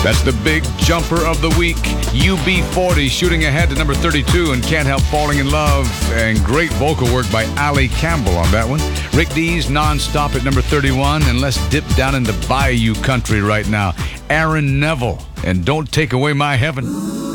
That's the big jumper of the week. UB40 shooting ahead to number 32 and Can't Help Falling in Love. And great vocal work by Ali Campbell on that one. Rick Dees, Non-Stop at number 31. And let's dip down into Bayou country right now. Aaron Neville and Don't Take Away My Heaven.